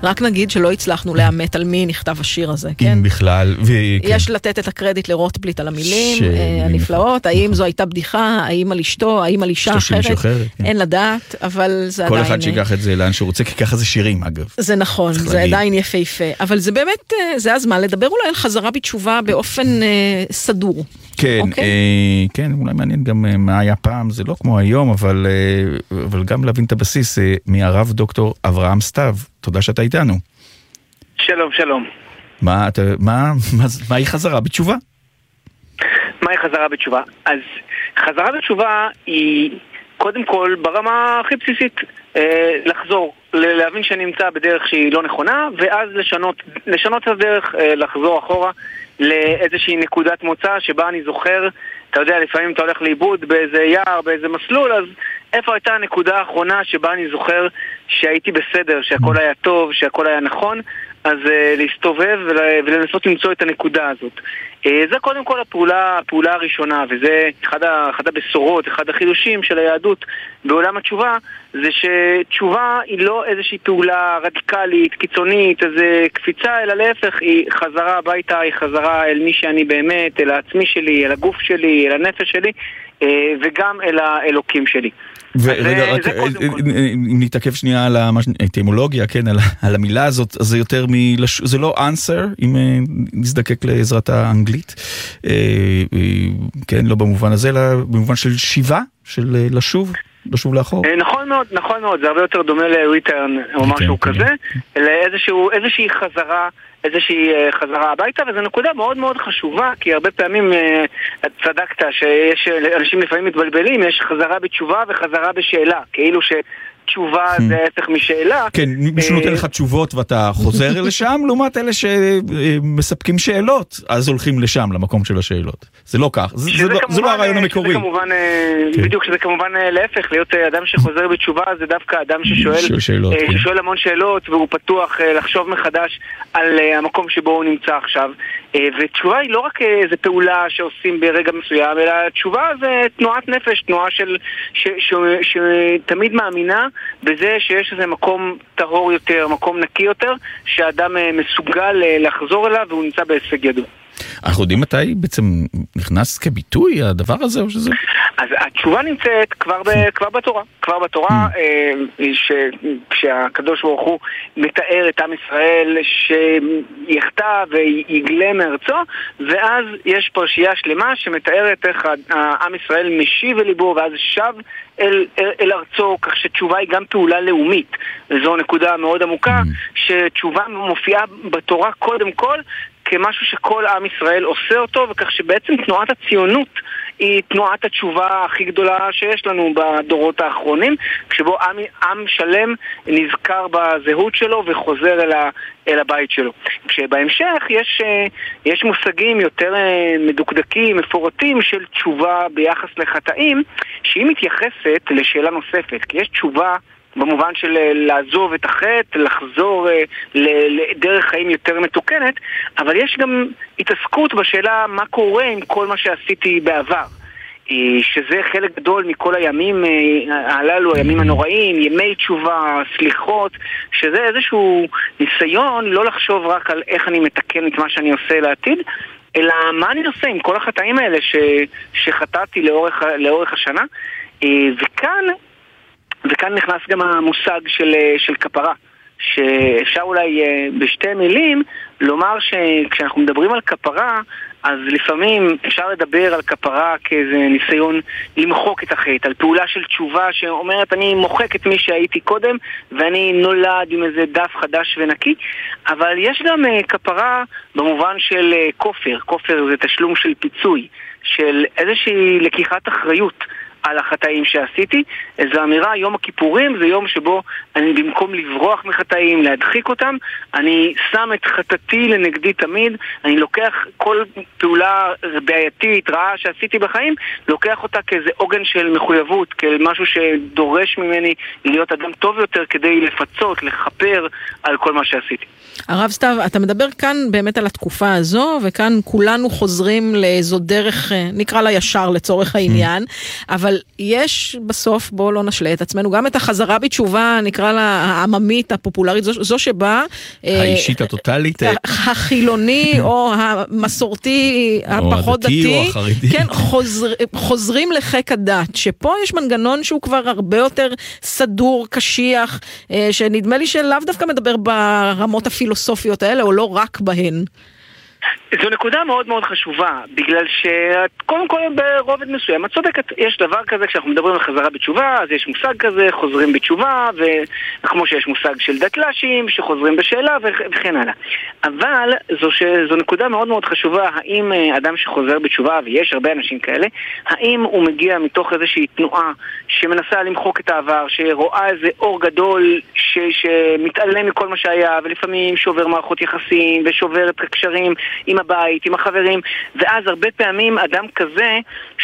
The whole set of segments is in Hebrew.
רק נגיד שלא הצלחנו לאמת על מי נכתב השיר הזה, כן? אם בכלל. יש לתת את הקרדיט לרוטבליט על המילים הנפלאות, האם זו הייתה בדיחה, האם על אשתו, האם על אישה אחרת, אין לדעת, אבל זה עדיין... כל אחד שיקח את זה לאן שהוא רוצה, כי ככה זה שירים, אגב. זה נכון, זה עדיין יפהפה, אבל זה באמת, זה הזמן לדבר אולי על חזרה בתשובה באופן סדור. כן, כן, אולי מעניין גם מה היה פעם, זה לא כמו היום, אבל גם להבין את הבסיס מהרב דוקטור אברהם סתיו. תודה שאתה איתנו. שלום, שלום. מהי חזרה בתשובה? מהי חזרה בתשובה? אז חזרה בתשובה היא קודם כל ברמה הכי בסיסית לחזור, להבין שאני נמצא בדרך שהיא לא נכונה, ואז לשנות את הדרך, לחזור אחורה לאיזושהי נקודת מוצא שבה אני זוכר, אתה יודע, לפעמים אתה הולך לאיבוד באיזה יער, באיזה מסלול, אז איפה הייתה הנקודה האחרונה שבה אני זוכר שהייתי בסדר, שהכל היה טוב, שהכל היה נכון, אז להסתובב ולנסות למצוא את הנקודה הזאת. זה קודם כל הפעולה הראשונה, וזה אחד הבשורות, אחד החידושים של היהדות בעולם התשובה, זה שתשובה היא לא איזושהי פעולה רדיקלית, קיצונית, איזה קפיצה, אלא להפך, היא חזרה הביתה, היא חזרה אל מי שאני באמת, אל העצמי שלי, אל הגוף שלי, אל הנפש שלי, וגם אל האלוקים שלי. ורגע, רק אם נתעכב שנייה על האטימולוגיה, כן, על המילה הזאת, זה יותר זה לא answer, אם נזדקק לעזרת האנגלית, כן, לא במובן הזה, אלא במובן של שיבה, של לשוב לאחור. נכון מאוד, זה הרבה יותר דומה ל-return או משהו כזה, איזושהי חזרה הביתה, וזו נקודה מאוד מאוד חשובה, כי הרבה פעמים צדקת שיש אנשים לפעמים מתבלבלים, יש חזרה בתשובה וחזרה בשאלה, כאילו תשובה זה ההפך משאלה. כן, מישהו נותן לך תשובות ואתה חוזר לשם, לעומת אלה שמספקים שאלות, אז הולכים לשם, למקום של השאלות. זה לא כך, זה לא הרעיון המקורי. בדיוק, שזה כמובן להפך, להיות אדם שחוזר בתשובה זה דווקא אדם ששואל המון שאלות, והוא פתוח לחשוב מחדש על המקום שבו הוא נמצא עכשיו. ותשובה היא לא רק איזו פעולה שעושים ברגע מסוים, אלא תשובה זה תנועת נפש, תנועה שתמיד מאמינה בזה שיש איזה מקום טהור יותר, מקום נקי יותר, שהאדם מסוגל לחזור אליו והוא נמצא בהישג ידו. אנחנו יודעים מתי בעצם נכנס כביטוי הדבר הזה או שזה? אז התשובה נמצאת כבר בתורה. כבר בתורה, כשהקדוש ברוך הוא מתאר את עם ישראל שיחטא ויגלה מארצו, ואז יש פרשייה שלמה שמתארת איך העם ישראל משיב אל ליבו ואז שב אל ארצו, כך שתשובה היא גם פעולה לאומית. וזו נקודה מאוד עמוקה, שתשובה מופיעה בתורה קודם כל כמשהו שכל עם ישראל עושה אותו, וכך שבעצם תנועת הציונות היא תנועת התשובה הכי גדולה שיש לנו בדורות האחרונים, כשבו עם שלם נזכר בזהות שלו וחוזר אל הבית שלו. כשבהמשך יש מושגים יותר מדוקדקים, מפורטים של תשובה ביחס לחטאים, שהיא מתייחסת לשאלה נוספת, כי יש תשובה במובן של לעזוב את החטא, לחזור לדרך חיים יותר מתוקנת, אבל יש גם התעסקות בשאלה מה קורה עם כל מה שעשיתי בעבר, שזה חלק גדול מכל הימים הללו, הימים הנוראים, ימי תשובה, סליחות, שזה איזשהו ניסיון לא לחשוב רק על איך אני מתקן את מה שאני עושה לעתיד, אלא מה אני עושה עם כל החטאים האלה שחטאתי לאורך השנה. וכאן נכנס גם המושג של כפרה, שאפשר אולי בשתי מילים לומר שכשאנחנו מדברים על כפרה, אז לפעמים אפשר לדבר על כפרה כאיזה ניסיון למחוק את החטא, על פעולה של תשובה שאומרת אני מוחק את מי שהייתי קודם ואני נולד עם איזה דף חדש ונקי, אבל יש גם כפרה במובן של כופר. כופר זה תשלום של פיצוי, של איזושהי לקיחת אחריות על החטאים שעשיתי. זו אמירה, יום הכיפורים זה יום שבו אני במקום לברוח מחטאים, להדחיק אותם, אני שם את חטאתי לנגדי תמיד, אני לוקח כל פעולה בעייתית, רעה שעשיתי בחיים, לוקח אותה כאיזה עוגן של מחויבות, כמשהו שדורש ממני להיות אדם טוב יותר כדי לפצות, לחפר על כל מה שעשיתי. הרב סתיו, אתה מדבר כאן באמת על התקופה הזו, וכאן כולנו חוזרים לאיזו דרך, נקרא לה ישר לצורך העניין, אבל יש בסוף, בואו לא נשלה את עצמנו, גם את החזרה בתשובה, נקרא לה העממית, הפופולרית, זו שבה... האישית הטוטלית. החילוני או המסורתי, הפחות דתי. או החרדי. כן, חוזרים לחיק הדת, שפה יש מנגנון שהוא כבר הרבה יותר סדור, קשיח, שנדמה לי שלאו דווקא מדבר ברמות הפילוסופיות האלה, או לא רק בהן. זו נקודה מאוד מאוד חשובה, בגלל שקודם כל ברובד מסוים, את צודקת, יש דבר כזה, כשאנחנו מדברים על חזרה בתשובה, אז יש מושג כזה, חוזרים בתשובה, וכמו שיש מושג של דתל"שים, שחוזרים בשאלה וכן הלאה. אבל זו נקודה מאוד מאוד חשובה, האם אדם שחוזר בתשובה, ויש הרבה אנשים כאלה, האם הוא מגיע מתוך איזושהי תנועה שמנסה למחוק את העבר, שרואה איזה אור גדול שמתעלם מכל מה שהיה, ולפעמים שובר מערכות יחסים, ושובר את הקשרים עם הבית, עם החברים, ואז הרבה פעמים אדם כזה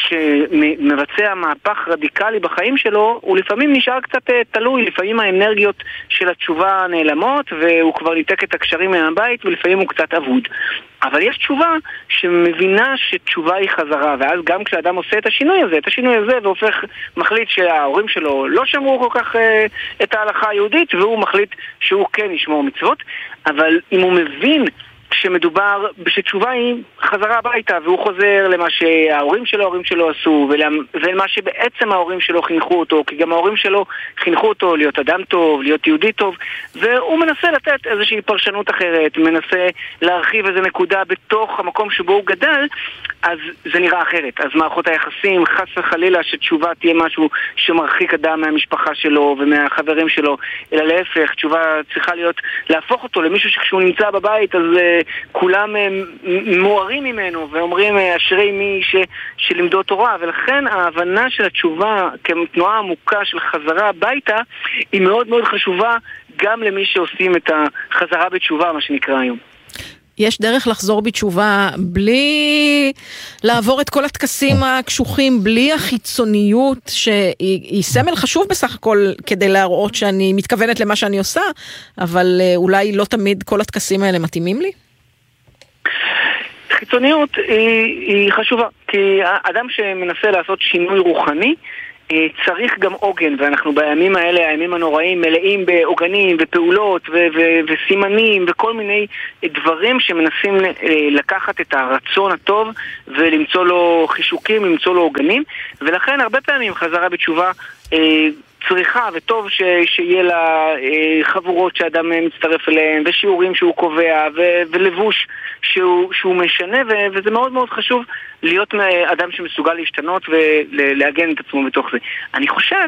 שמבצע מהפך רדיקלי בחיים שלו, הוא לפעמים נשאר קצת תלוי, לפעמים האנרגיות של התשובה נעלמות, והוא כבר ניתק את הקשרים מהבית, ולפעמים הוא קצת אבוד. אבל יש תשובה שמבינה שתשובה היא חזרה, ואז גם כשאדם עושה את השינוי הזה, והופך, מחליט שההורים שלו לא שמרו כל כך את ההלכה היהודית, והוא מחליט שהוא כן ישמור מצוות, אבל אם הוא מבין שמדובר, שתשובה היא חזרה הביתה, והוא חוזר למה שההורים שלו עשו, ולמה שבעצם ההורים שלו חינכו אותו, כי גם ההורים שלו חינכו אותו להיות אדם טוב, להיות יהודי טוב, והוא מנסה לתת איזושהי פרשנות אחרת, מנסה להרחיב איזו נקודה בתוך המקום שבו הוא גדל, אז זה נראה אחרת. אז מערכות היחסים, חס וחלילה שתשובה תהיה משהו שמרחיק אדם מהמשפחה שלו ומהחברים שלו, אלא להפך, תשובה צריכה להיות, להפוך אותו למישהו שכשהוא נמצא בבית, אז כולם מוארים ממנו ואומרים אשרי מי שלימדו תורה, ולכן ההבנה של התשובה כתנועה עמוקה של חזרה הביתה היא מאוד מאוד חשובה גם למי שעושים את החזרה בתשובה, מה שנקרא היום. יש דרך לחזור בתשובה בלי לעבור את כל התקסים הקשוחים, בלי החיצוניות שהיא סמל חשוב בסך הכל כדי להראות שאני מתכוונת למה שאני עושה, אבל אולי לא תמיד כל התקסים האלה מתאימים לי? חיצוניות היא חשובה, כי אדם שמנסה לעשות שינוי רוחני צריך גם עוגן, ואנחנו בימים האלה, הימים הנוראים, מלאים בעוגנים ופעולות וסימנים וכל מיני דברים שמנסים לקחת את הרצון הטוב ולמצוא לו חישוקים, למצוא לו עוגנים, ולכן הרבה פעמים חזרה בתשובה צריכה, וטוב שיהיה לה חבורות שאדם מצטרף אליהם, ושיעורים שהוא קובע, ולבוש שהוא משנה, וזה מאוד מאוד חשוב להיות אדם שמסוגל להשתנות ולהגן את עצמו בתוך זה. אני חושב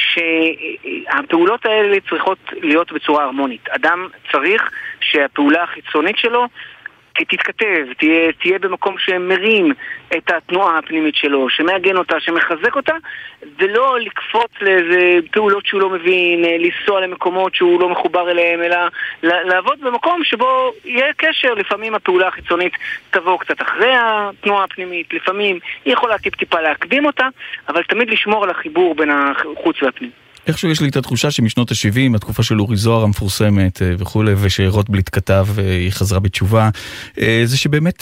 שהפעולות האלה צריכות להיות בצורה הרמונית. אדם צריך שהפעולה החיצונית שלו תתכתב, תהיה במקום שמרים את התנועה הפנימית שלו, שמאגן אותה, שמחזק אותה, ולא לקפוץ לאיזה פעולות שהוא לא מבין, לנסוע למקומות שהוא לא מחובר אליהם, אלא לעבוד במקום שבו יהיה קשר. לפעמים הפעולה החיצונית תבוא קצת אחרי התנועה הפנימית, לפעמים היא יכולה טיפה להקדים אותה, אבל תמיד לשמור על החיבור בין החוץ והפנים. איכשהו יש לי את התחושה שמשנות ה-70, התקופה של אורי זוהר המפורסמת וכו', ושרוטבליט כתב, היא חזרה בתשובה, זה שבאמת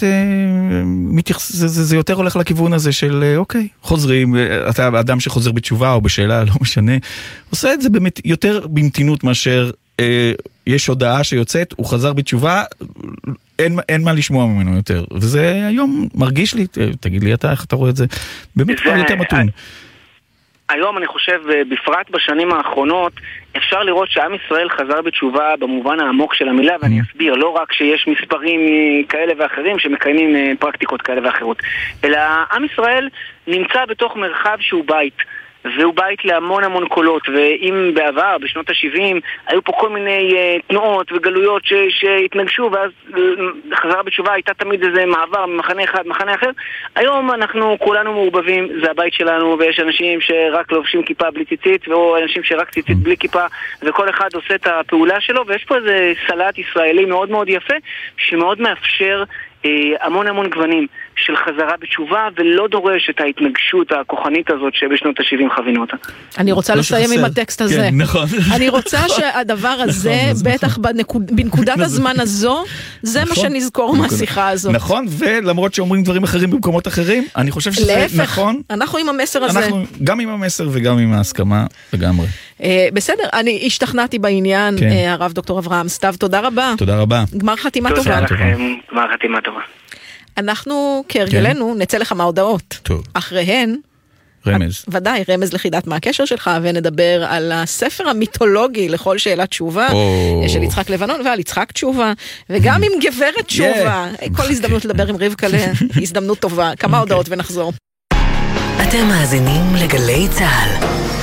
זה יותר הולך לכיוון הזה של אוקיי, חוזרים, אתה אדם שחוזר בתשובה או בשאלה, לא משנה, עושה את זה באמת יותר במתינות מאשר יש הודעה שיוצאת, הוא חזר בתשובה, אין מה לשמוע ממנו יותר, וזה היום מרגיש לי, תגיד לי אתה, איך אתה רואה את זה, באמת כבר יותר מתון. היום אני חושב, בפרט בשנים האחרונות, אפשר לראות שעם ישראל חזר בתשובה במובן העמוק של המילה, ואני אסביר, לא רק שיש מספרים כאלה ואחרים שמקיימים פרקטיקות כאלה ואחרות, אלא עם ישראל נמצא בתוך מרחב שהוא בית, והוא בית להמון המון קולות, ואם בעבר, בשנות ה-70, היו פה כל מיני תנועות וגלויות שהתנגשו, ואז חזרה בתשובה הייתה תמיד איזה מעבר ממחנה אחד, מחנה אחר. היום אנחנו כולנו מעורבבים, זה הבית שלנו, ויש אנשים שרק לובשים כיפה בלי ציצית, או אנשים שרק ציצית בלי כיפה, וכל אחד עושה את הפעולה שלו, ויש פה איזה סלט ישראלי מאוד מאוד יפה, שמאוד מאפשר המון המון גוונים של חזרה בתשובה, ולא דורש את ההתנגשות הכוחנית הזאת שבשנות ה-70 חווינו אותה. אני רוצה לסיים עם הטקסט הזה. כן, נכון. אני רוצה שהדבר הזה, בטח בנקודת הזמן הזו, זה מה שנזכור מהשיחה הזאת. נכון, ולמרות שאומרים דברים אחרים במקומות אחרים, אני חושב שזה נכון. אנחנו עם המסר הזה. אנחנו גם עם המסר וגם עם ההסכמה לגמרי. בסדר, אני השתכנעתי בעניין, הרב דוקטור אברהם סתיו, תודה רבה. תודה רבה. גמר חתימה טובה. תודה לכם, גמר חתימה טובה. אנחנו כהרגלנו נצא לכמה הודעות. טוב. אחריהן, רמז. ודאי, רמז לחידת מה הקשר שלך, ונדבר על הספר המיתולוגי לכל שאלת תשובה, של יצחק לבנון, ועל יצחק תשובה, וגם עם גברת תשובה. כל הזדמנות לדבר עם רבקה, הזדמנות טובה. כמה הודעות ונחזור. אתם מאזינים לגלי צהל.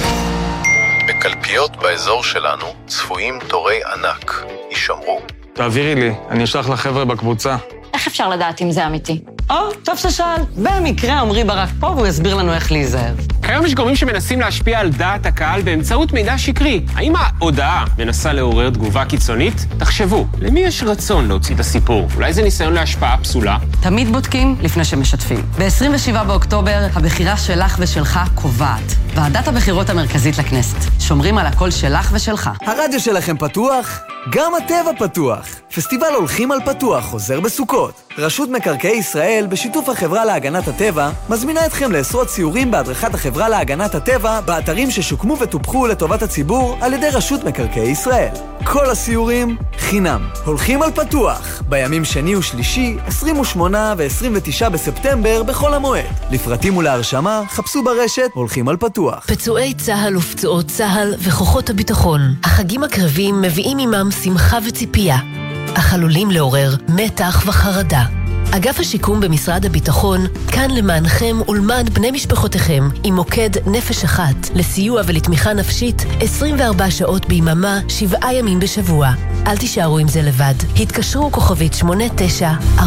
בקלפיות באזור שלנו צפויים תורי ענק. יישמרו. תעבירי לי, אני אשלח לחבר'ה בקבוצה. איך אפשר לדעת אם זה אמיתי? טוב ששאל. במקרה עמרי ברק פה והוא יסביר לנו איך להיזהר. כיום יש גורמים שמנסים להשפיע על דעת הקהל באמצעות מידע שקרי. האם ההודעה מנסה לעורר תגובה קיצונית? תחשבו, למי יש רצון להוציא את הסיפור? אולי זה ניסיון להשפעה פסולה? תמיד בודקים לפני שמשתפים. ב-27 באוקטובר הבחירה שלך ושלך קובעת. ועדת הבחירות המרכזית לכנסת. שומרים על הקול שלך ושלך. הרדיו שלכם פתוח? גם הטבע פתוח. פסטיבל הולכים על פתוח חוזר בסוכות. רשות מקרקעי ישראל בשיתוף החברה להגנת הטבע מזמינה אתכם לעשרות סיורים בהדרכת החברה להגנת הטבע באתרים ששוקמו וטופחו לטובת הציבור על ידי רשות מקרקעי ישראל. כל הסיורים חינם. הולכים על פתוח בימים שני ושלישי 28 ו-29 בספטמבר בכל המועד. לפרטים ולהרשמה חפשו ברשת הולכים על פתוח. פצועי צהל ופצועות צהל וכוחות הביטחון. החגים הקרבים מביאים עמם שמחה וציפייה, אך עלולים לעורר מתח וחרדה. אגף השיקום במשרד הביטחון כאן למענכם ולמען בני משפחותיכם עם מוקד נפש אחת לסיוע ולתמיכה נפשית 24 שעות ביממה 7 ימים בשבוע. אל תישארו עם זה לבד. התקשרו כוכבית 89